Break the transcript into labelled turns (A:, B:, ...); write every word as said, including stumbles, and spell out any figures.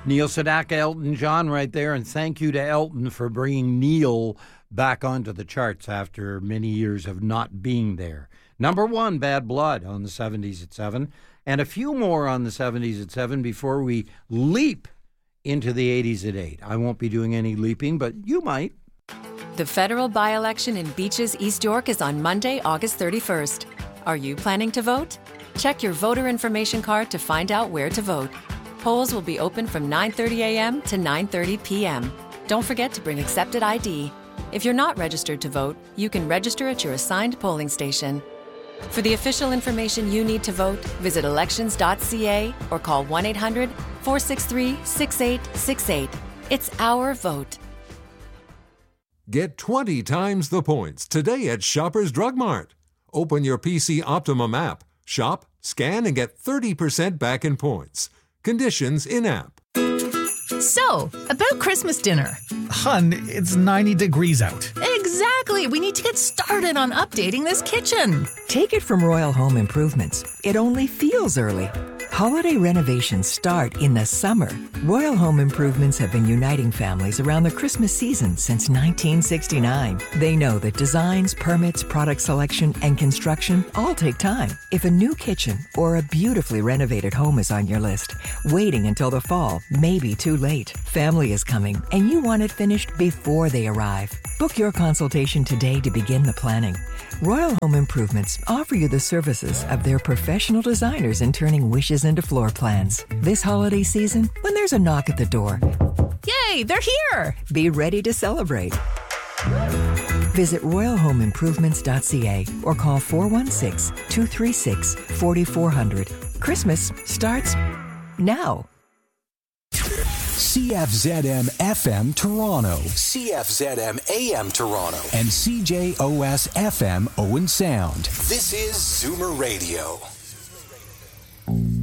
A: Neil Sedaka, Elton John right there, and thank you to Elton for bringing Neil back onto the charts after many years of not being there. Number one, Bad Blood on the seventies at seven, and a few more on the seventies at seven before we leap into the eighties at eight. I won't be doing any leaping, but you might.
B: The federal by-election in Beaches, East York is on Monday, August thirty-first. Are you planning to vote? Check your voter information card to find out where to vote. Polls will be open from nine thirty a.m. to nine thirty p.m. Don't forget to bring accepted I D. If you're not registered to vote, you can register at your assigned polling station. For the official information you need to vote, visit elections dot c a or call one eight hundred four six three six eight six eight. It's our vote.
C: Get twenty times the points today at Shoppers Drug Mart. Open your P C Optimum app, shop, scan, and get thirty percent back in points. Conditions in-app.
D: So, about Christmas dinner.
E: Hun, it's ninety degrees out.
D: Exactly. We need to get started on updating this kitchen.
F: Take it from Royal Home Improvements. It only feels early. Holiday renovations start in the summer. Royal Home Improvements have been uniting families around the Christmas season since nineteen sixty-nine. They know that designs, permits, product selection, and construction all take time. If a new kitchen or a beautifully renovated home is on your list, waiting until the fall may be too late. Family is coming, and you want it finished before they arrive. Book your consultation today to begin the planning. Royal Home Improvements offer you the services of their professional designers in turning wishes into floor plans. This holiday season, when there's a knock at the door,
D: Yay, they're here!
F: Be ready to celebrate. Visit royal home improvements dot c a or call four one six, two three six, four four zero zero. Christmas starts now.
G: C F Z M F M Toronto, C F Z M A M Toronto, and C J O S F M Owen Sound. This is Zoomer Radio.